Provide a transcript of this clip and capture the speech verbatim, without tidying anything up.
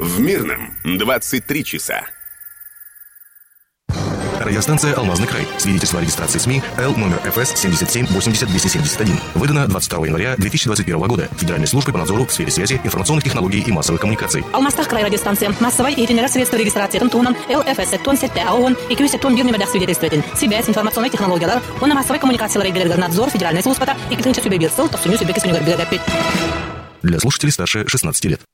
В Мирном двадцать три часа. Радиостанция «Алмазный край». Свидетельство о регистрации СМИ Л номер эф эс семьдесят семь восемьдесят двести семьдесят один. Выдано двадцать второго января две тысячи двадцать первого года Федеральной службой по надзору в сфере связи, информационных технологий и массовых коммуникаций. Алмастах край радиостанция. Массовой и средства регистрации тунан Л эф эс тон сетте АОН и кюсе тон бирнемедах свидетельствует. Связь, информационные технологии, он на массовой коммуникации регулярный надзор Федеральной службы и критический бирсел, то суню себе кисуню горбилогапить. Для слушателей старше шестнадцати лет.